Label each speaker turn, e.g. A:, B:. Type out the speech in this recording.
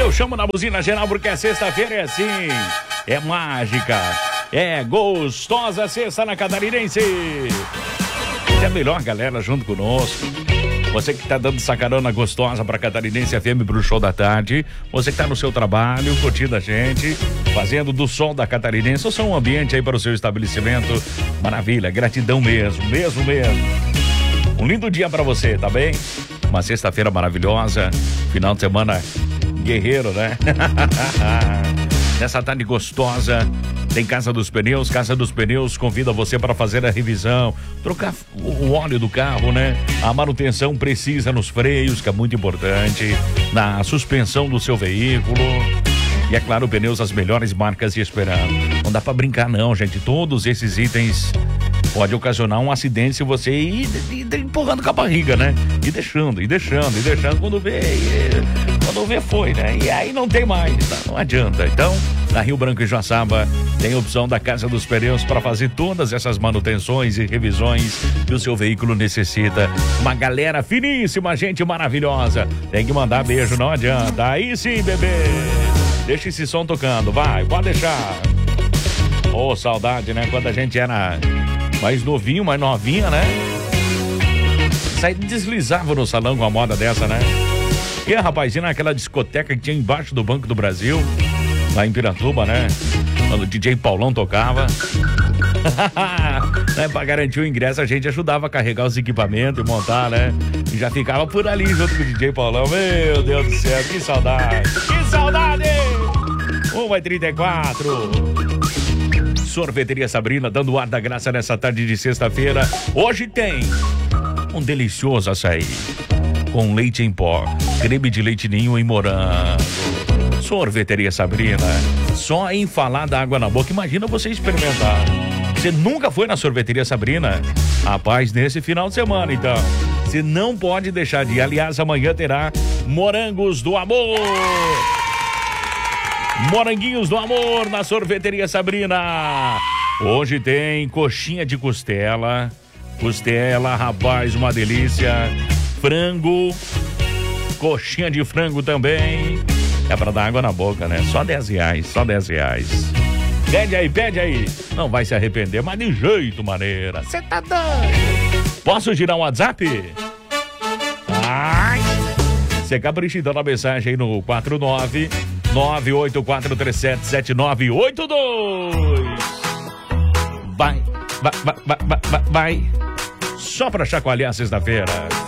A: Eu chamo na buzina geral porque a sexta-feira é assim, é mágica, é gostosa sexta na Catarinense. É a melhor galera junto conosco. Você que tá dando sacarona gostosa pra Catarinense FM pro show da tarde. Você que tá no seu trabalho, curtindo a gente, fazendo do som da Catarinense o som ambiente aí para o seu estabelecimento. Maravilha, gratidão mesmo. Um lindo dia pra você, tá bem? Uma sexta-feira maravilhosa, final de semana guerreiro, né? Nessa tarde gostosa, tem Casa dos Pneus. Casa dos Pneus convida você para fazer a revisão, trocar o óleo do carro, né? A manutenção precisa nos freios, que é muito importante, na suspensão do seu veículo. E é claro, pneus as melhores marcas e esperando. Não dá para brincar não, gente. Todos esses itens pode ocasionar um acidente se você ir empurrando com a barriga, né? E deixando. Quando vê foi, né? E aí não tem mais, tá? Não adianta. Então, na Rio Branco e Joaçaba, tem a opção da Casa dos Pneus para fazer todas essas manutenções e revisões que o seu veículo necessita. Uma galera finíssima, gente maravilhosa. Tem que mandar beijo, não adianta. Aí sim, bebê. Deixa esse som tocando, vai, pode deixar. Ô, saudade, né? Quando a gente era mais novinho, mais novinha, né? Sai deslizava no salão com uma moda dessa, né? E a rapazinha naquela discoteca que tinha embaixo do Banco do Brasil, lá em Piratuba, né? Quando o DJ Paulão tocava. Né? Pra garantir o ingresso, a gente ajudava a carregar os equipamentos e montar, né? E já ficava por ali junto com o DJ Paulão. Meu Deus do céu, que saudade! Que saudade! 1h34. Sorveteria Sabrina, dando o ar da graça nessa tarde de sexta-feira. Hoje tem um delicioso açaí com leite em pó, creme de leite ninho e morango. Sorveteria Sabrina, só em falar da água na boca, imagina você experimentar. Você nunca foi na Sorveteria Sabrina? Rapaz, nesse final de semana, então, você não pode deixar de ir. Aliás, amanhã terá Morangos do Amor. Moranguinhos do Amor na Sorveteria Sabrina. Hoje tem coxinha de costela, rapaz, uma delícia. Frango, coxinha de frango também. É pra dar água na boca, né? Só R$10, só R$10. Pede aí. Não vai se arrepender, mas de jeito maneira. Você tá doido? Posso girar um WhatsApp? Ai! Você capricha então na mensagem aí no 49984377982. Vai. Só pra chacoalhar sexta-feira.